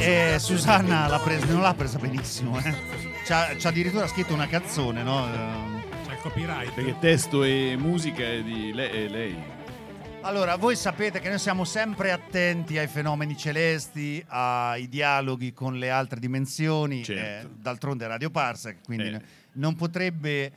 Susanna non l'ha presa benissimo, C'ha addirittura scritto una canzone, no? C'è il copyright. Perché testo e musica è di lei. Allora, voi sapete che noi siamo sempre attenti ai fenomeni celesti, ai dialoghi con le altre dimensioni, certo. D'altronde Radio Parsec, quindi non potrebbe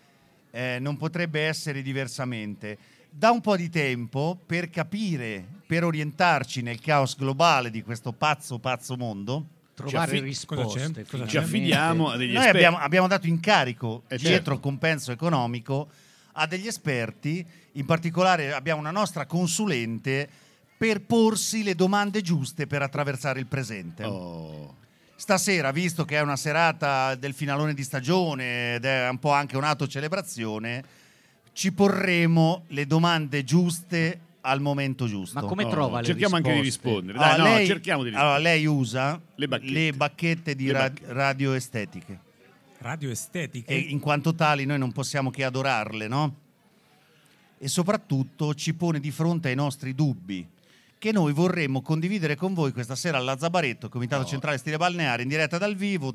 essere diversamente. Da un po' di tempo, per capire, per orientarci nel caos globale di questo pazzo mondo, trovare risposte. Ci affidiamo a degli esperti. Noi abbiamo dato incarico dietro certo. il compenso economico a degli esperti, in particolare abbiamo una nostra consulente per porsi le domande giuste per attraversare il presente. Stasera, visto che è una serata del finalone di stagione ed è un po' anche un'autocelebrazione, ci porremo le domande giuste al momento giusto. Ma come trova le cerchiamo risposte? anche di rispondere. Dai, cerchiamo di rispondere. Allora, lei usa le bacchette di radioestetiche. Radioestetiche? E in quanto tali noi non possiamo che adorarle, no? E soprattutto ci pone di fronte ai nostri dubbi, che noi vorremmo condividere con voi questa sera alla Zabaretto, Comitato Centrale Stile Balneare, in diretta dal vivo,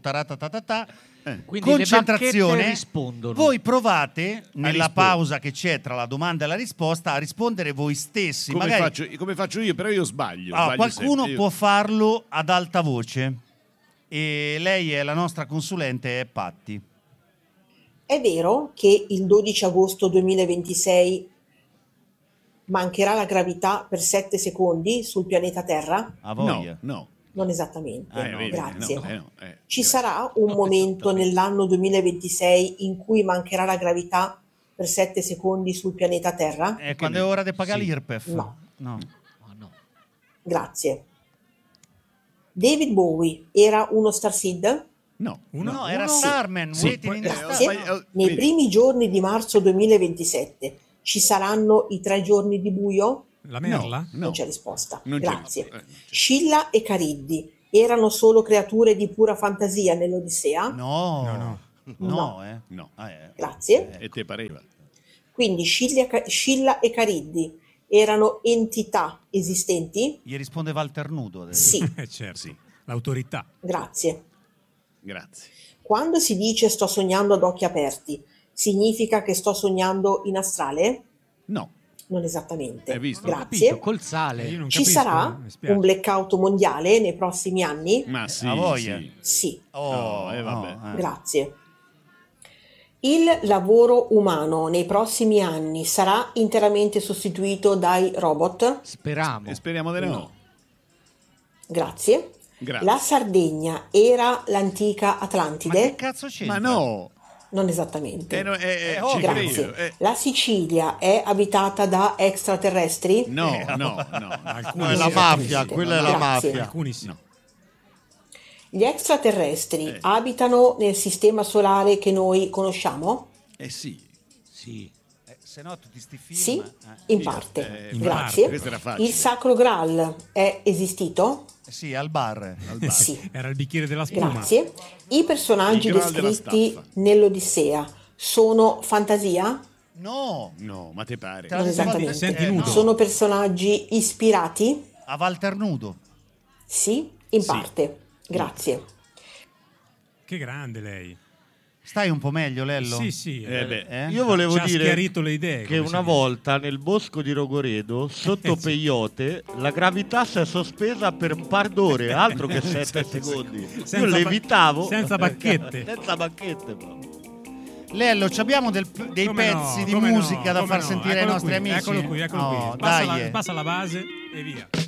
Quindi concentrazione. le bacchette rispondono. Voi provate, nella pausa che c'è tra la domanda e la risposta, a rispondere voi stessi. Come faccio io, però io sbaglio. Qualcuno può farlo ad alta voce, e lei è la nostra consulente, è Patti. È vero che il 12 agosto 2026 mancherà la gravità per 7 secondi sul pianeta Terra? A voglia. No. Non esattamente, grazie. Ci grazie. sarà un momento nell'anno 2026 in cui mancherà la gravità per 7 secondi sul pianeta Terra? Quando è ora di pagare l'IRPEF? No. Grazie. David Bowie era uno Starseed? No, era Starman. Grazie. Nei primi giorni di marzo 2027 ci saranno i 3 giorni di buio? La merla? Non c'è risposta. Non Grazie. c'è. Scilla e Cariddi erano solo creature di pura fantasia nell'Odissea? No. Grazie. E te pareva? Quindi Scilla e Cariddi erano entità esistenti? Gli risponde Walter Nudo adesso. Sì. Certo. Sì. L'autorità. Grazie. Quando si dice sto sognando ad occhi aperti, significa che sto sognando in astrale? No. Non esattamente. Hai visto? Grazie. Col sale. Ci sarà un blackout mondiale nei prossimi anni? Ma sì. A voglia. Sì. Vabbè. Grazie. Il lavoro umano nei prossimi anni sarà interamente sostituito dai robot? Speriamo di no. Grazie. La Sardegna era l'antica Atlantide? Ma che cazzo c'è? Ma no. Non esattamente. Grazie. La Sicilia è abitata da extraterrestri? No. È la mafia, quella è la mafia. Alcuni sì. Gli extraterrestri abitano nel sistema solare che noi conosciamo? Sì. Se no tutti sti film. Sì, in parte. in Grazie. parte. Questo era facile. Il Sacro Graal è esistito? Sì, al bar. Sì. Era il bicchiere della spuma. Grazie. I personaggi Il Graal della descritti staffa. nell'Odissea sono fantasia? No, ma te pare? Non esattamente. Senti nudo. Sono personaggi ispirati? a Walter Nudo. Sì, in parte. Grazie. Che grande lei. Stai un po' meglio, Lello? Sì. Io volevo Ci ha dire schiarito le idee, che come si una dice. volta nel bosco di Rogoredo, sotto Peyote, la gravità si è sospesa per un par d'ore, altro che 7 secondi. Io levitavo senza bacchette. senza bacchette proprio. Lello, abbiamo dei pezzi di musica da far sentire ai nostri amici? Eccolo qui. Oh, dai. Passa la base e via.